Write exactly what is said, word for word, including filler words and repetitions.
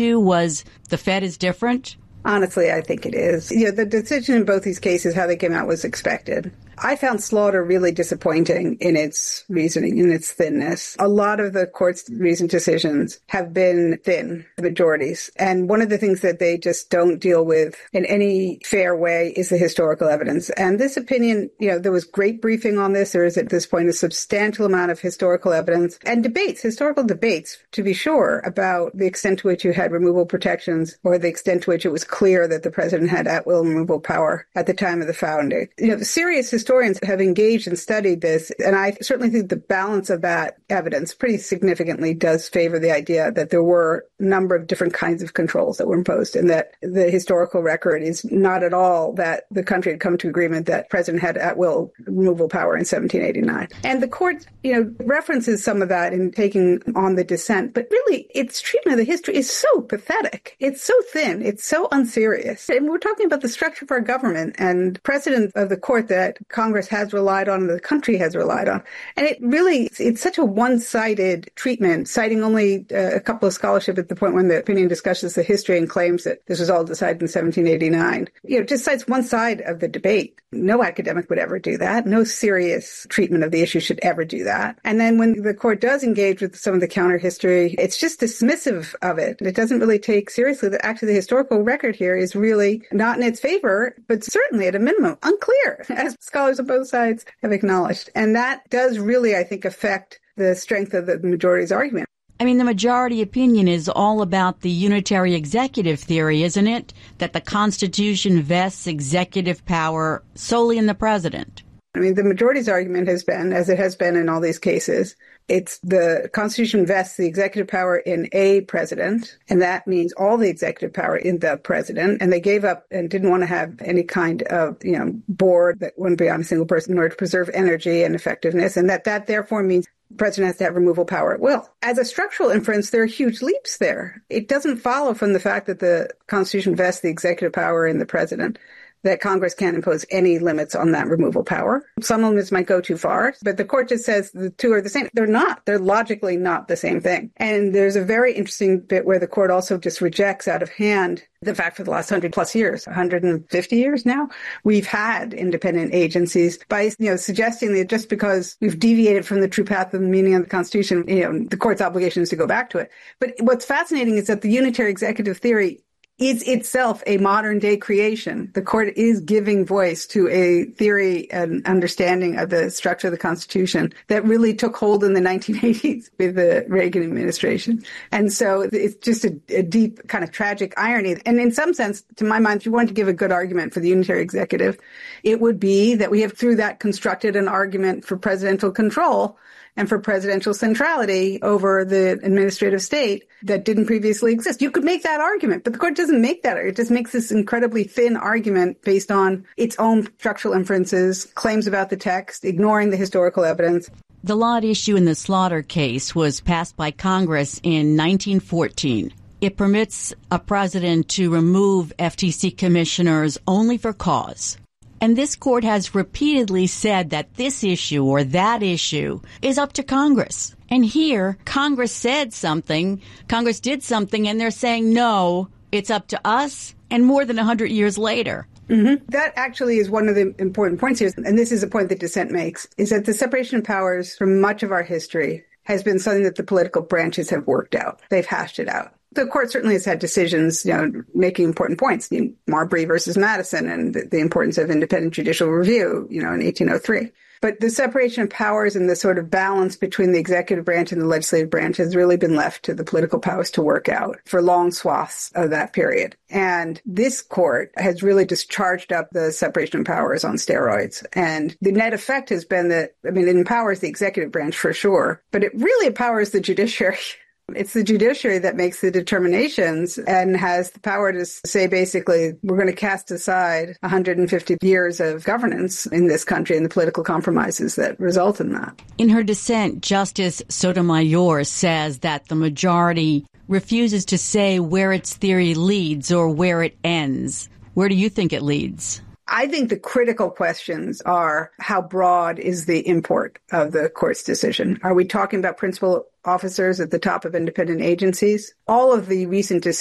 to was the Fed is different? Honestly, I think it is. You know, the decision in both these cases, how they came out, was expected. I found Slaughter really disappointing in its reasoning, in its thinness. A lot of the court's recent decisions have been thin, the majorities. And one of the things that they just don't deal with in any fair way is the historical evidence. And this opinion, you know, there was great briefing on this. There is at this point a substantial amount of historical evidence and debates, historical debates, to be sure, about the extent to which you had removal protections or the extent to which it was clear that the president had at-will removal power at the time of the founding. You know, the serious historians have engaged and studied this, and I certainly think the balance of that evidence pretty significantly does favor the idea that there were a number of different kinds of controls that were imposed, and that the historical record is not at all that the country had come to agreement that the president had at-will removal power in seventeen eighty-nine. And the court, you know, references some of that in taking on the dissent, but really its treatment of the history is so pathetic. It's so thin. It's so unserious. And we're talking about the structure of our government and precedent of the court that Congress has relied on, the country has relied on. And it really, it's such a one-sided treatment, citing only uh, a couple of scholarship at the point when the opinion discusses the history and claims that this was all decided in seventeen eighty-nine. You know, just cites one side of the debate. No academic would ever do that. No serious treatment of the issue should ever do that. And then when the court does engage with some of the counter history, it's just dismissive of it. It doesn't really take seriously that actually the historical record here is really not in its favor, but certainly at a minimum unclear, as scholars on both sides have acknowledged. And that does really, I think, affect the strength of the majority's argument. I mean, the majority opinion is all about the unitary executive theory, isn't it? That the Constitution vests executive power solely in the president. I mean, the majority's argument has been, as it has been in all these cases, it's the Constitution vests the executive power in a president, and that means all the executive power in the president. And they gave up and didn't want to have any kind of, you know, board that wouldn't be on a single person in order to preserve energy and effectiveness. And that that therefore means the president has to have removal power at will. As a structural inference, there are huge leaps there. It doesn't follow from the fact that the Constitution vests the executive power in the president that Congress can't impose any limits on that removal power. Some limits might go too far, but the court just says the two are the same. They're not. They're logically not the same thing. And there's a very interesting bit where the court also just rejects out of hand the fact for the last one hundred plus years, one hundred fifty years now, we've had independent agencies by, you know, suggesting that just because we've deviated from the true path of the meaning of the Constitution, you know, the court's obligation is to go back to it. But what's fascinating is that the unitary executive theory is itself a modern day creation. The court is giving voice to a theory and understanding of the structure of the Constitution that really took hold in the nineteen eighties with the Reagan administration. And so it's just a, a deep kind of tragic irony. And in some sense, to my mind, if you wanted to give a good argument for the unitary executive, it would be that we have through that constructed an argument for presidential control and for presidential centrality over the administrative state that didn't previously exist. You could make that argument, but the court doesn't make that. It just makes this incredibly thin argument based on its own structural inferences, claims about the text, ignoring the historical evidence. The law at issue in the Slaughter case was passed by Congress in nineteen fourteen. It permits a president to remove F T C commissioners only for cause. And this court has repeatedly said that this issue or that issue is up to Congress. And here, Congress said something, Congress did something, and they're saying, no, it's up to us, and more than one hundred years later. Mm-hmm. That actually is one of the important points here, and this is a point that dissent makes, is that the separation of powers for much of our history has been something that the political branches have worked out. They've hashed it out. The court certainly has had decisions, you know, making important points, you know, Marbury versus Madison and the, the importance of independent judicial review, you know, in eighteen oh three. But the separation of powers and the sort of balance between the executive branch and the legislative branch has really been left to the political powers to work out for long swaths of that period. And this court has really just charged up the separation of powers on steroids. And the net effect has been that, I mean, it empowers the executive branch for sure, but it really empowers the judiciary. It's the judiciary that makes the determinations and has the power to say, basically, we're going to cast aside one hundred fifty years of governance in this country and the political compromises that result in that. In her dissent, Justice Sotomayor says that the majority refuses to say where its theory leads or where it ends. Where do you think it leads? I think the critical questions are, how broad is the import of the court's decision? Are we talking about principal officers at the top of independent agencies? All of the recent decisions